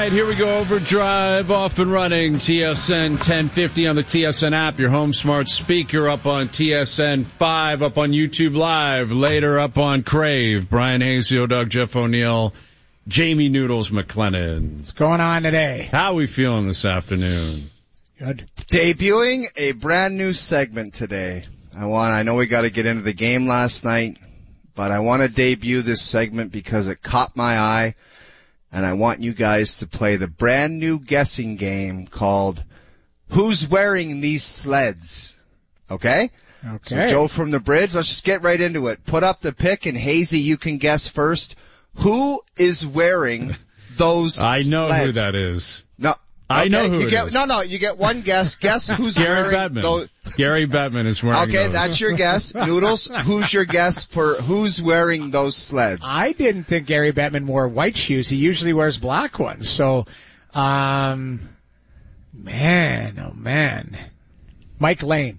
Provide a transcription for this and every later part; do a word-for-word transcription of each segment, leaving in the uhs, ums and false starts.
right, here we go. Overdrive off and running. T S N ten fifty on the T S N app. Your home smart speaker up on T S N five, up on YouTube Live, later up on Crave. Brian Hazio, Doug, Jeff O'Neill, Jamie Noodles McLennan. What's going on today? How are we feeling this afternoon? Good. Debuting a brand new segment today. I want. I know we got to get into the game last night, but I want to debut this segment because it caught my eye. And I want you guys to play the brand new guessing game called Who's Wearing These Sleds? Okay? Okay. So Joe from the bridge, let's just get right into it. Put up the pick, and Hazy, you can guess first. Who is wearing those I know sleds? who that is. No. I okay, know who you it get, is. No, no, you get one guess. Guess who's Gary wearing Bettman. those. Gary Bettman is wearing Okay, those. that's your guess. Noodles, who's your guess for who's wearing those sleds? I didn't think Gary Bettman wore white shoes. He usually wears black ones. So, um, man, oh man. Mike Lane.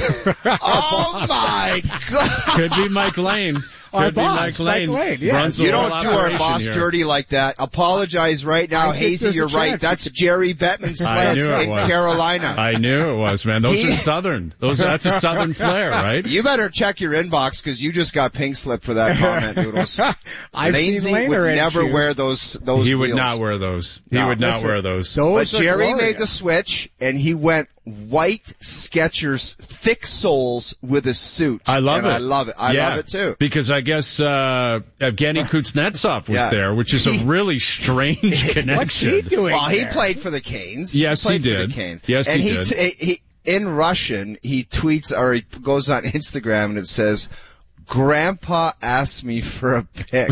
Oh my God. Could be Mike Lane. Our Could be boss, Mike Lane. Mike Lane, yeah. Runs the You whole don't do our operation boss here. dirty like that. Apologize right now. I think Hazy, there's a you're right. chance. That's Jerry Bettman's I sleds knew it in was. Carolina. I knew it was, man. Those He- are Southern. Those that's a Southern flair, right? You better check your inbox because you just got pink slip for that comment, Noodles. I've Lanesy seen Laner would in never shoes. wear those those He would wheels. not wear those. He No, would not listen. wear those. Those But are Jerry glorious. made the switch, and he went white Skechers thick soles with a suit. I love and it. I love it. I Yeah, love it too. Because I guess uh Evgeny Kuznetsov was Yeah. there, which is a really strange connection. What's he doing Well, he there? played for the Canes. Yes, he, played he for did. The Canes. Yes, and he he, did. T- he in Russian, he tweets or he goes on Instagram and it says, "Grandpa asked me for a pic."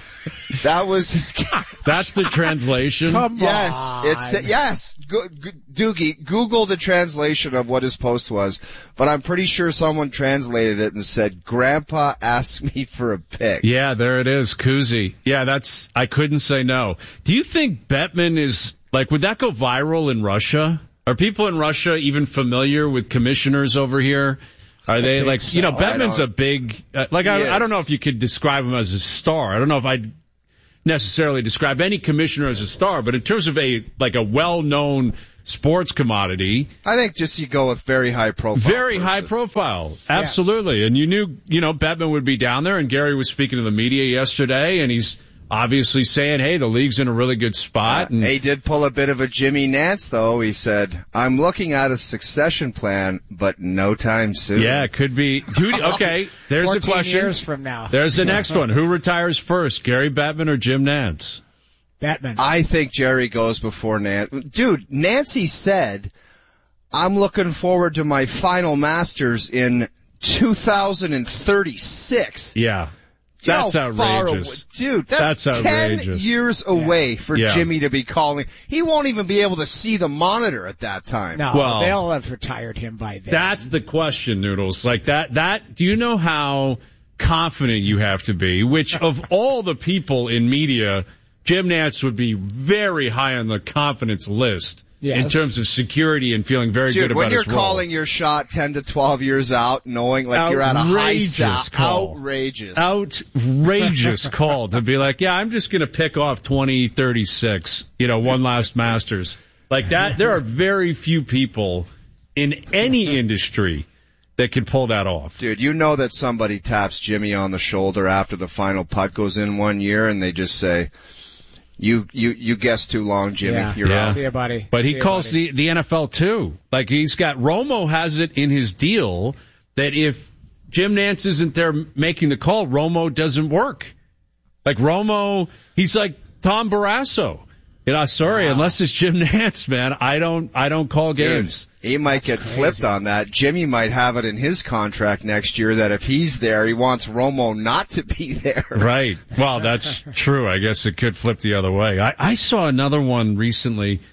That was his. That's the translation. Come Yes, on. it's yes. Go, go, Doogie, Google the translation of what his post was, but I'm pretty sure someone translated it and said, "Grandpa asked me for a pic." Yeah, there it is, Kuzi. Yeah, that's, I couldn't say no. Do you think Bettman is, like, would that go viral in Russia? Are people in Russia even familiar with commissioners over here? Are they, think like, so. you know, I Bettman's don't- a big, uh, like, He I, I don't is. know if you could describe him as a star. I don't know if I'd necessarily describe any commissioner as a star, but in terms of a, like, a well-known sports commodity, I think just you go with very high profile. very person. high profile. Absolutely. And you knew, you know, Bettman would be down there, and Gary was speaking to the media yesterday, and he's obviously saying, hey, the league's in a really good spot. And He did pull a bit of a Jimmy Nance, though. He said, "I'm looking at a succession plan, but no time soon." yeah, it could be. Dude, okay, there's a fourteen question. years from now. There's the next one. Who retires first, Gary Bettman or Jim Nance? Bettman. I think Jerry goes before Nance. Dude, Nancy said, "I'm looking forward to my final Masters in two thousand thirty-six. Yeah. You That's know how far outrageous. away- Dude, that's, That's ten outrageous. years away for Yeah. Jimmy to be calling. He won't even be able to see the monitor at that time. no, Well- they'll have retired him by then. That's the question, Noodles. Like that, that, do you know how confident you have to be? Which of all the people in media, Jim Nance would be very high on the confidence list Yes. in terms of security and feeling very Dude, good about when you're his role. calling your shot ten to twelve years out, knowing like you're at a high Outrageous stat, call. outrageous. Outrageous call to be like, yeah, I'm just going to pick off twenty thirty-six, you know, one last Masters. Like that, there are very few people in any industry that can pull that off. Dude, you know that somebody taps Jimmy on the shoulder after the final putt goes in one year and they just say, you, you, you guessed too long, Jimmy. Yeah. You're Yeah. out. See ya, buddy. But See he ya, calls buddy. the, the N F L too. Like he's got, Romo has it in his deal that if Jim Nance isn't there making the call, Romo doesn't work. Like Romo, he's like Tom Barrasso. You know, sorry, Wow. unless it's Jim Nance, man, I don't, I don't call Dude, games. he might get crazy. flipped on that. Jimmy might have it in his contract next year that if he's there, he wants Romo not to be there. Right. Well, that's true. I guess it could flip the other way. I, I saw another one recently.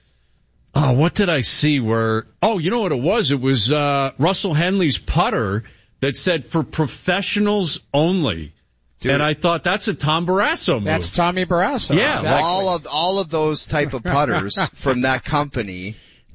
Oh, what did I see where, oh, you know what it was? It was, uh, Russell Henley's putter that said for professionals only. Dude. And I thought that's a Tom Barrasso move. That's Tommy Barrasso. Yeah, exactly. All of all of those type of putters from that company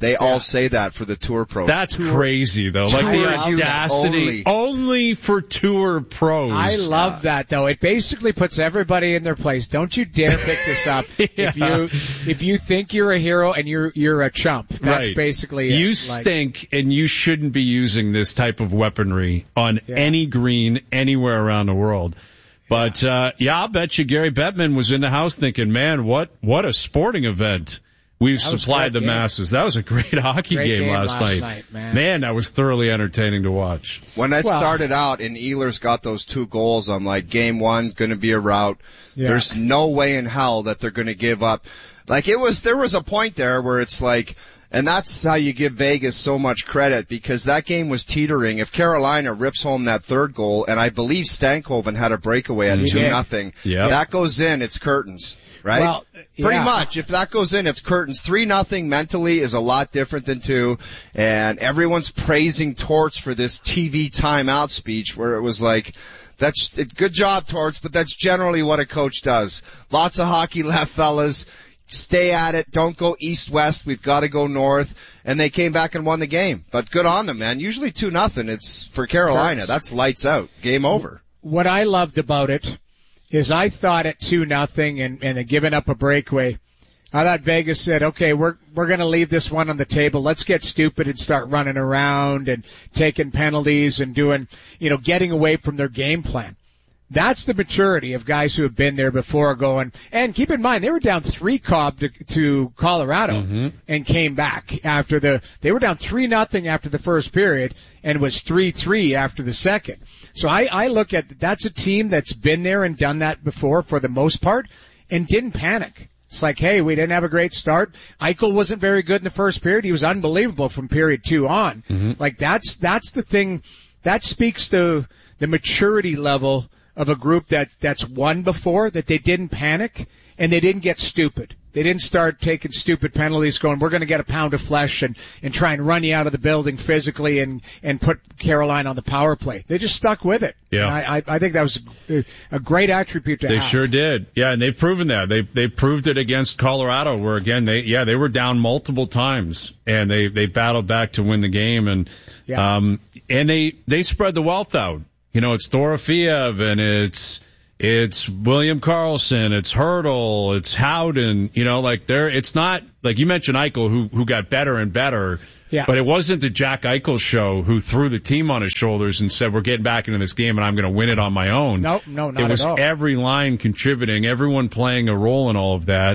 They all say that for the Tour Pro. That's tour, crazy, though. Like the audacity. Only. only for Tour Pros. I love uh, that, though. It basically puts everybody in their place. Don't you dare pick this up. yeah. If you if you think you're a hero and you're you're a chump, that's right. basically it. You like, stink, and you shouldn't be using this type of weaponry on yeah. any green anywhere around the world. But, yeah. uh, yeah, I'll bet you Gary Bettman was in the house thinking, man, what, what a sporting event we've supplied the game. masses. That was a great hockey great game, game last, last night. night man. man, that was thoroughly entertaining to watch. When that well, started out and Ehlers got those two goals, I'm like, game one, gonna be a rout. Yeah. There's no way in hell that they're gonna give up. Like it was, there was a point there where it's like, and that's how you give Vegas so much credit, because that game was teetering. If Carolina rips home that third goal, and I believe Stankoven had a breakaway at two nothing, yep. that goes in, it's curtains, right? Well, Pretty yeah. much. If that goes in, it's curtains. Three nothing mentally is a lot different than two, and everyone's praising Torts for this T V timeout speech where it was like, that's it, good job, Torts, but that's generally what a coach does. Lots of hockey left, fellas. Stay at it. Don't go east-west. We've got to go north. And they came back and won the game. But good on them, man. Usually two nothing. It's for Carolina. That's lights out. Game over. What I loved about it is I thought at two nothing and, and giving up a breakaway, I thought Vegas said, okay, we're, we're going to leave this one on the table. Let's get stupid and start running around and taking penalties and doing, you know, getting away from their game plan. That's the maturity of guys who have been there before going, and keep in mind, they were down three Cobb to, to Colorado mm-hmm. and came back after the, they were down three nothing after the first period and was three three after the second. So I, I look at, that's a team that's been there and done that before for the most part and didn't panic. It's like, hey, we didn't have a great start. Eichel wasn't very good in the first period. He was unbelievable from period two on. Mm-hmm. Like that's, that's the thing, that speaks to the maturity level of a group that that's won before, that they didn't panic and they didn't get stupid. They didn't start taking stupid penalties going, we're going to get a pound of flesh and, and try and run you out of the building physically and, and put Carolina on the power play. They just stuck with it. Yeah. And I, I, I think that was a, a great attribute to they have. They sure did. Yeah, and they've proven that. They they proved it against Colorado where, again, they yeah, they were down multiple times and they, they battled back to win the game. And, yeah. um, and they, they spread the wealth out. You know, it's Dorofeev and it's, it's William Karlsson, it's Hurdle, it's Howden, you know, like they're, it's not, like you mentioned Eichel who, who got better and better. Yeah. But it wasn't the Jack Eichel show who threw the team on his shoulders and said, we're getting back into this game and I'm going to win it on my own. No, no, not it was at all. Every line contributing, everyone playing a role in all of that.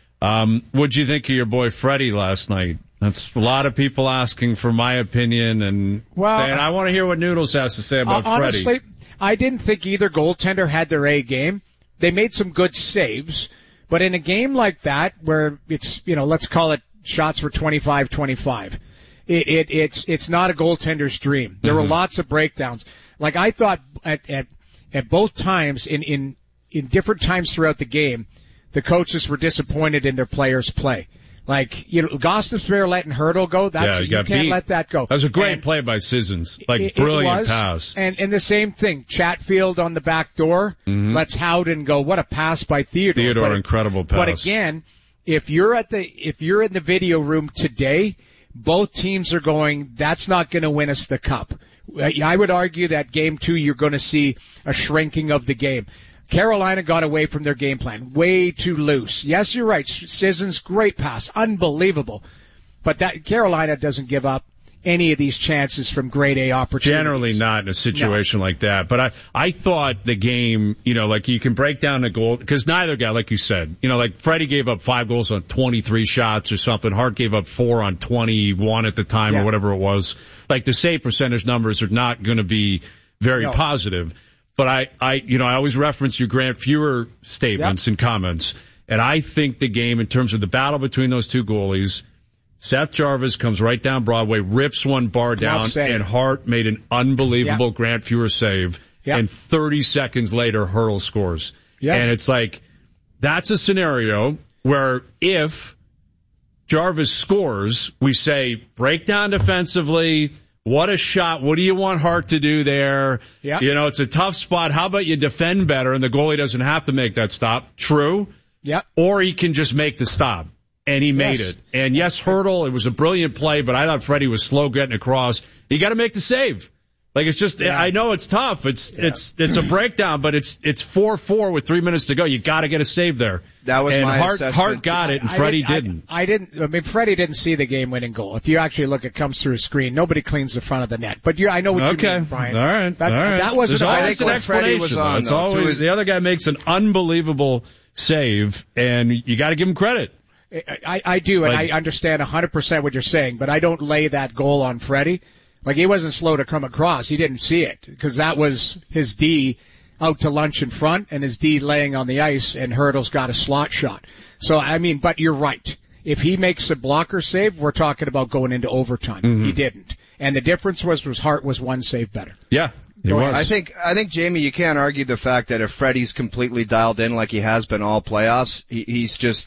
Um, what'd you think of your boy Freddie last night? That's a lot of people asking for my opinion, and well, and I want to hear what Noodles has to say about uh, honestly, Freddie. I didn't think either goaltender had their A game. They made some good saves, but in a game like that where it's, you know, let's call it shots were twenty-five twenty-five, it, it it's it's not a goaltender's dream. There mm-hmm. were lots of breakdowns. Like I thought at at at both times in in in different times throughout the game, the coaches were disappointed in their players' play. Like, you know, Gostisbehere letting Hurdle go, that's, yeah, you, you got can't beat. let that go. That was a great and play by Sissons. Like, it, brilliant it was, pass. And, and the same thing, Chatfield on the back door, mm-hmm. lets Howden go. What a pass by Theodore. Theodore, but, incredible pass. But again, if you're at the, if you're in the video room today, both teams are going, that's not going to win us the cup. I would argue that game two, you're going to see a shrinking of the game. Carolina got away from their game plan. Way too loose. Yes, you're right. Sissons, great pass. Unbelievable. But that Carolina doesn't give up any of these chances from grade A opportunities. Generally not in a situation no. like that. But I, I thought the game, you know, like you can break down the goal, because neither guy, like you said, you know, like Freddie gave up five goals on twenty-three shots or something. Hart gave up four on twenty-one at the time yeah. or whatever it was. Like the save percentage numbers are not going to be very no. positive. But I, I, you know, I always reference your Grant Fuhrer statements yep. and comments. And I think the game, in terms of the battle between those two goalies, Seth Jarvis comes right down Broadway, rips one bar down, and Hart made an unbelievable yep. Grant Fuhrer save. Yep. And thirty seconds later, Hurdle scores. Yep. And it's like, that's a scenario where if Jarvis scores, we say, break down defensively. What a shot. What do you want Hart to do there? Yeah. You know, it's a tough spot. How about you defend better and the goalie doesn't have to make that stop? True. Yeah. Or he can just make the stop. and he made Yes. it. And yes, Hurdle, it was a brilliant play, but I thought Freddie was slow getting across. You got to make the save. Like, it's just, yeah. I know it's tough. It's, yeah. it's, it's a breakdown, but it's, it's four four with three minutes to go. You got to get a save there. That was and my Hart, assessment. Hart got it, and I, Freddie I didn't. I, I didn't, I mean, Freddie didn't see the game-winning goal. If you actually look, it comes through a screen. Nobody cleans the front of the net. But you, I know what okay. you mean, Brian. All right. That's, All right. That wasn't, There's I always think an explanation. Was on, it's though, always, the other guy makes an unbelievable save, and you got to give him credit. I, I do, and like, I understand one hundred percent what you're saying, but I don't lay that goal on Freddie. Like, he wasn't slow to come across. He didn't see it, because that was his D out to lunch in front, and his D laying on the ice, and Hurdle's got a slot shot. So, I mean, but you're right. If he makes a blocker save, we're talking about going into overtime. Mm-hmm. He didn't. And the difference was, was Hart was one save better. Yeah. He was. I think, I think, Jamie, you can't argue the fact that if Freddie's completely dialed in like he has been all playoffs, he, he's just,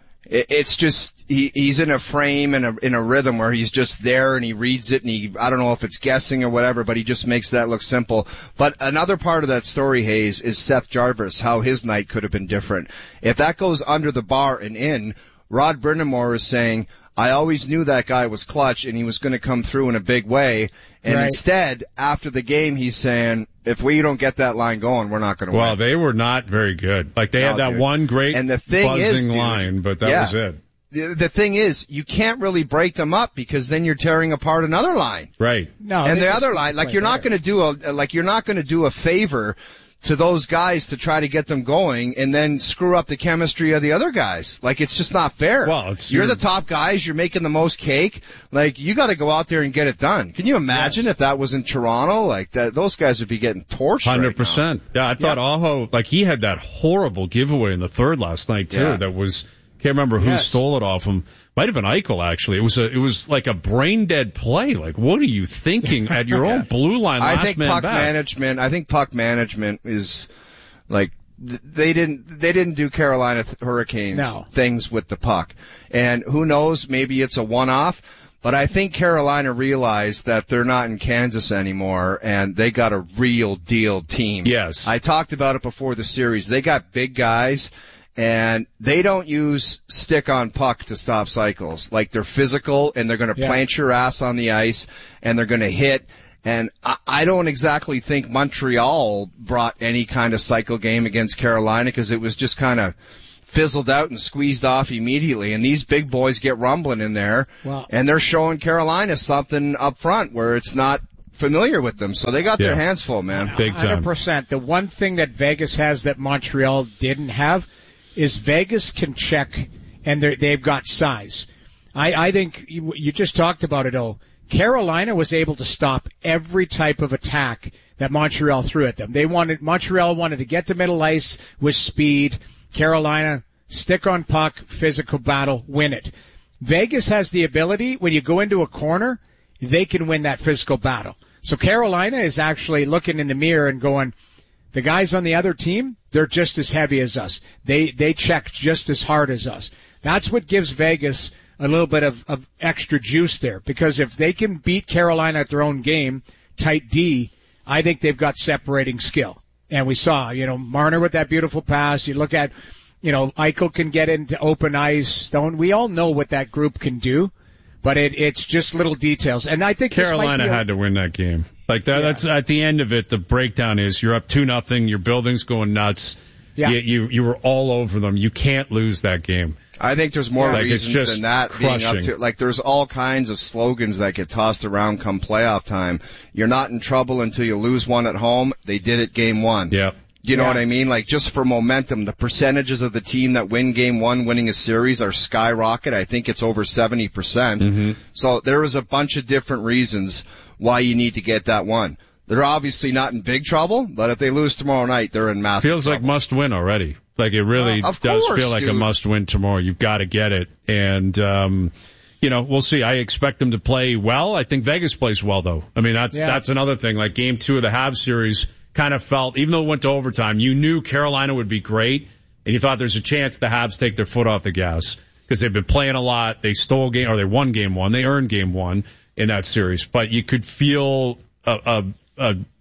it's just, he, he's in a frame and a, in a rhythm where he's just there and he reads it and he, I don't know if it's guessing or whatever, but he just makes that look simple. But another part of that story, Hayes, is Seth Jarvis, how his night could have been different. If that goes under the bar and in, Rod Brindamore is saying, I always knew that guy was clutch and he was going to come through in a big way. And right. instead, after the game, he's saying, if we don't get that line going, we're not going to well, win. Well, they were not very good. Like, they no, had that dude. one great and the thing buzzing is, dude, line, but that yeah, was it. The, the thing is, you can't really break them up because then you're tearing apart another line. Right. No, and the other line, like you're not going to do a, like you're not going to do a favor to those guys to try to get them going and then screw up the chemistry of the other guys. Like, it's just not fair. Well, it's you're your... the top guys. You're making the most cake. Like, you got to go out there and get it done. Can you imagine yes. if that was in Toronto? Like, that, those guys would be getting torched. one hundred right percent. now. Yeah, I thought yeah. Aho, like, he had that horrible giveaway in the third last night, too. Yeah. That was, can't remember who yes. stole it off him. Might have been Eichel, actually. It was a, it was like a brain dead play. Like, what are you thinking at your yeah. own blue line last I think man puck back? management, I think puck management is, like, they didn't, they didn't do Carolina Hurricanes no. things with the puck. And who knows, maybe it's a one-off, but I think Carolina realized that they're not in Kansas anymore and they got a real deal team. Yes. I talked about it before the series. They got big guys and they don't use stick on puck to stop cycles. Like, they're physical and they're going to yeah. plant your ass on the ice and they're going to hit. And I don't exactly think Montreal brought any kind of cycle game against Carolina because it was just kind of fizzled out and squeezed off immediately. And these big boys get rumbling in there, wow. and they're showing Carolina something up front where it's not familiar with them. So they got yeah. their hands full, man. Big time. one hundred percent. The one thing that Vegas has that Montreal didn't have is Vegas can check, and they've got size. I, I think you, you just talked about it, oh. Carolina was able to stop every type of attack that Montreal threw at them. They wanted, Montreal wanted to get the middle ice with speed. Carolina, stick on puck, physical battle, win it. Vegas has the ability, when you go into a corner, they can win that physical battle. So Carolina is actually looking in the mirror and going, the guys on the other team, they're just as heavy as us. They, they check just as hard as us. That's what gives Vegas a little bit of, of extra juice there, because if they can beat Carolina at their own game, tight D, I think they've got separating skill. And we saw, you know, Marner with that beautiful pass. You look at, you know, Eichel can get into open ice. Don't we all know what that group can do? But it, it's just little details. And I think Carolina a, had to win that game. Like that, yeah. that's at the end of it. The breakdown is you're up two nothing. Your building's going nuts. Yeah. You, you you were all over them. You can't lose that game. I think there's more like reasons than that crushing. being up to, like, there's all kinds of slogans that get tossed around come playoff time. You're not in trouble until you lose one at home. They did it game one. Yeah. You know yeah. what I mean? Like, just for momentum, the percentages of the team that win game one winning a series are skyrocket. I think it's over seventy percent. Mm-hmm. So there is a bunch of different reasons why you need to get that one. They're obviously not in big trouble, but if they lose tomorrow night, they're in massive Feels trouble. like must win already. Like, it really uh, does course, feel like dude. a must win tomorrow. You've got to get it. And, um, you know, we'll see. I expect them to play well. I think Vegas plays well, though. I mean, that's, yeah. that's another thing. Like, game two of the Habs series kind of felt, even though it went to overtime, you knew Carolina would be great, and you thought there's a chance the Habs take their foot off the gas because they've been playing a lot. They stole game, or they won game one. They earned game one in that series. But you could feel a, a, a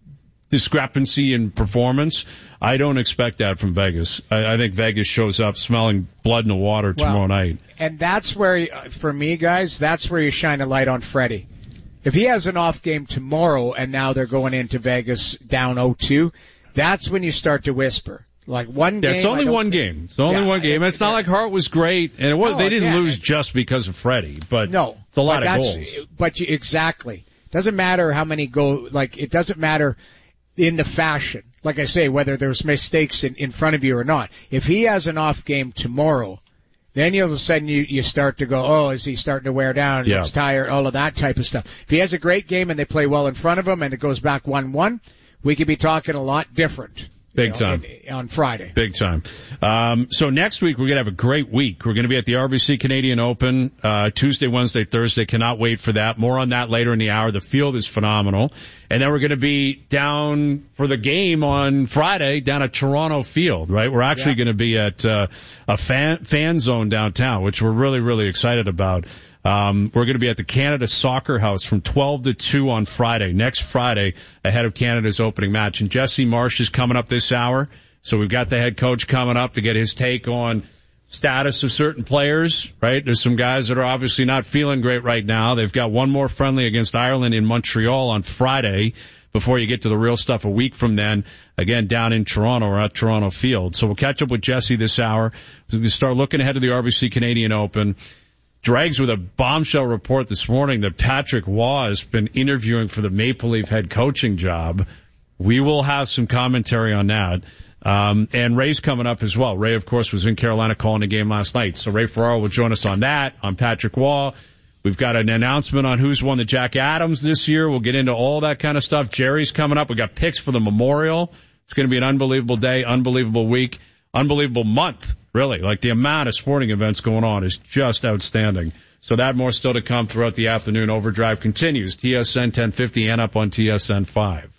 discrepancy in performance. I don't expect that from Vegas. I, I think Vegas shows up smelling blood in the water tomorrow well, night. And that's where, for me, guys, that's where you shine a light on Freddie. If he has an off game tomorrow and now they're going into Vegas down oh two, that's when you start to whisper. Like one yeah, game. It's only one game. It's only yeah, one game. It's not like Hart was great, and it was, no, they didn't again, lose just because of Freddie, but no, it's a lot of goals. But you, exactly. Doesn't matter how many go, like, it doesn't matter in the fashion. Like I say, whether there's mistakes in, in front of you or not. If he has an off game tomorrow, then you all of a sudden you, you start to go, oh, is he starting to wear down? Yeah. He's tired, all of that type of stuff. If he has a great game and they play well in front of him and it goes back one one, we could be talking a lot different. Big you know, time. In, on Friday. Big time. Um, so next week we're going to have a great week. We're going to be at the R B C Canadian Open, uh, Tuesday, Wednesday, Thursday. Cannot wait for that. More on that later in the hour. The field is phenomenal. And then we're going to be down for the game on Friday down at Toronto Field, right? We're actually yeah. going to be at, uh, a fan, fan zone downtown, which we're really, really excited about. Um, we're going to be at the Canada Soccer House from twelve to two on Friday, next Friday, ahead of Canada's opening match. And Jesse Marsh is coming up this hour. So we've got the head coach coming up to get his take on status of certain players, right? There's some guys that are obviously not feeling great right now. They've got one more friendly against Ireland in Montreal on Friday before you get to the real stuff a week from then, again, down in Toronto or at Toronto Field. So we'll catch up with Jesse this hour. We're going to start looking ahead to the R B C Canadian Open. Drags with a bombshell report this morning that Patrick Waugh has been interviewing for the Maple Leaf head coaching job. We will have some commentary on that. Um, and Ray's coming up as well. Ray, of course, was in Carolina calling the game last night. So Ray Ferraro will join us on that, on Patrick Waugh. We've got an announcement on who's won the Jack Adams this year. We'll get into all that kind of stuff. Jerry's coming up. We got picks for the Memorial. It's going to be an unbelievable day, unbelievable week, unbelievable month. Really, like the amount of sporting events going on is just outstanding. So that more still to come throughout the afternoon. Overdrive continues. T S N ten fifty and up on T S N five.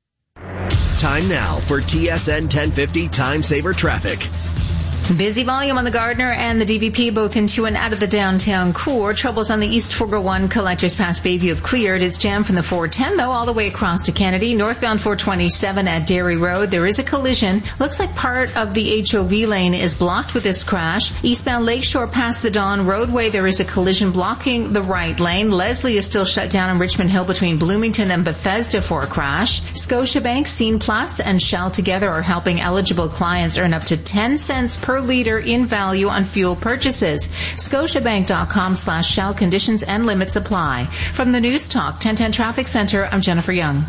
Time now for T S N ten fifty Time Saver Traffic. Busy volume on the Gardner and the D V P, both into and out of the downtown core. Troubles on the East four oh one Collectors past Bayview have cleared. It's jammed from the four ten, though, all the way across to Kennedy. Northbound four twenty-seven at Dairy Road. There is a collision. Looks like part of the H O V lane is blocked with this crash. Eastbound Lakeshore past the Dawn Roadway, there is a collision blocking the right lane. Leslie is still shut down on Richmond Hill between Bloomington and Bethesda for a crash. Scotiabank, Scene Plus, and Shell together are helping eligible clients earn up to ten cents per liter in value on fuel purchases. Scotiabank.com slash Shell. Conditions and limits apply. From the News Talk ten ten Traffic Center, I'm Jennifer Young.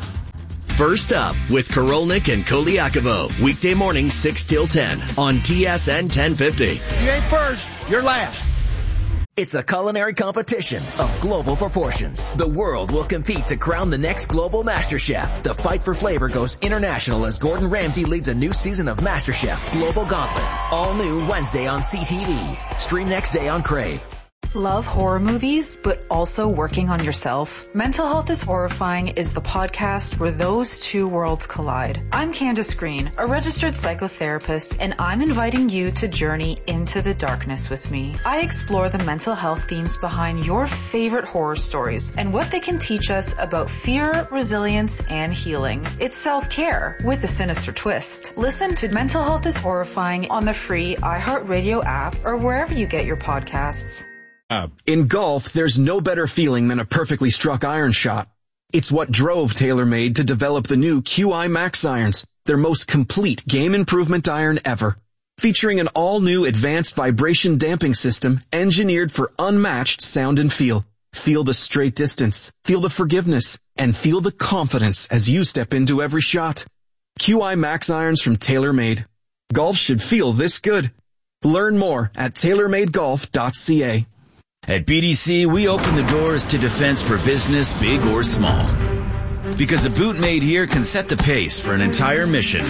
First up with Korolnik and Koliakovo. Weekday morning six till ten on T S N ten fifty. You ain't first, you're last. It's a culinary competition of global proportions. The world will compete to crown the next global master chef. The fight for flavor goes international as Gordon Ramsay leads a new season of MasterChef Global Gauntlet. All new Wednesday on C T V. Stream next day on Crave. Love horror movies, but also working on yourself? Mental Health is Horrifying is the podcast where those two worlds collide. I'm Candace Green, a registered psychotherapist, and I'm inviting you to journey into the darkness with me. I explore the mental health themes behind your favorite horror stories and what they can teach us about fear, resilience, and healing. It's self-care with a sinister twist. Listen to Mental Health is Horrifying on the free iHeartRadio app or wherever you get your podcasts. In golf, there's no better feeling than a perfectly struck iron shot. It's what drove TaylorMade to develop the new Q I Max irons, their most complete game improvement iron ever. Featuring an all-new advanced vibration damping system engineered for unmatched sound and feel. Feel the straight distance, feel the forgiveness, and feel the confidence as you step into every shot. Q I Max irons from TaylorMade. Golf should feel this good. Learn more at tailor made golf dot c a. At B D C, we open the doors to defense for business, big or small. Because a boot made here can set the pace for an entire mission.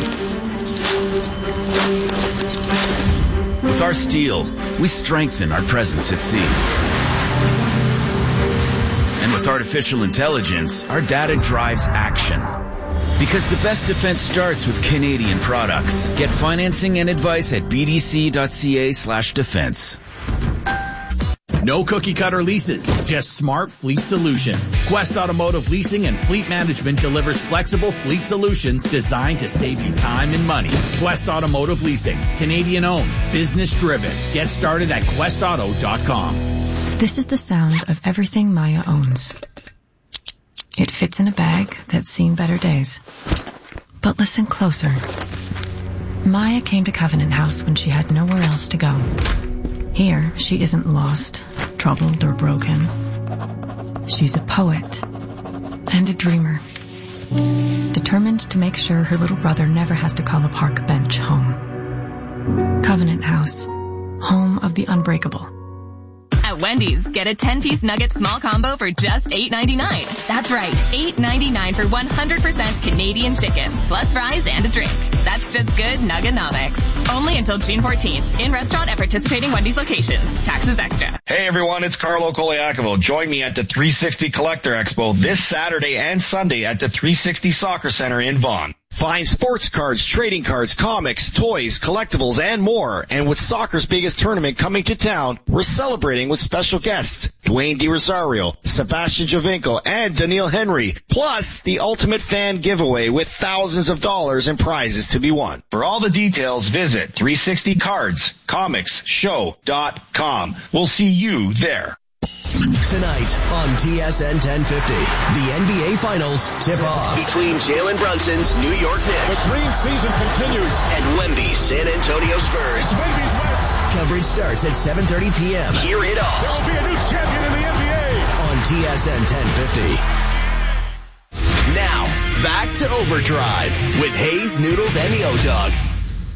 With our steel, we strengthen our presence at sea. And with artificial intelligence, our data drives action. Because the best defense starts with Canadian products. Get financing and advice at b d c dot c a slash defense. No cookie cutter leases, just smart fleet solutions. Quest Automotive Leasing and Fleet Management delivers flexible fleet solutions designed to save you time and money. Quest Automotive Leasing, Canadian owned, business driven. Get started at quest auto dot com. This is the sound of everything Maya owns. It fits in a bag that's seen better days. But listen closer. Maya came to Covenant House when she had nowhere else to go. Here, she isn't lost, troubled, or broken. She's a poet and a dreamer, determined to make sure her little brother never has to call a park bench home. Covenant House, home of the unbreakable. At Wendy's, get a ten-piece nugget small combo for just eight ninety-nine. That's right, eight ninety-nine for one hundred percent Canadian chicken, plus fries and a drink. That's just good Nugganomics. Only until June fourteenth. In restaurant at participating Wendy's locations. Taxes extra. Hey everyone, it's Carlo Koliakovo. Join me at the three sixty Collector Expo this Saturday and Sunday at the three sixty Soccer Center in Vaughan. Find sports cards, trading cards, comics, toys, collectibles, and more. And with soccer's biggest tournament coming to town, we're celebrating with special guests Dwayne DiRosario, Sebastian Giovinco, and Daniil Henry. Plus, the ultimate fan giveaway with thousands of dollars in prizes to be won. For all the details, visit three sixty cards comics show dot com. We'll see you there. Tonight on T S N ten fifty, the N B A Finals tip off between Jalen Brunson's New York Knicks. The dream season continues. And Wemby's San Antonio Spurs. It's Wemby's West. Coverage starts at seven thirty p.m. Hear it all. There will be a new champion in the N B A. On T S N ten fifty. Now, back to Overdrive with Hayes, Noodles, and the O-Dog.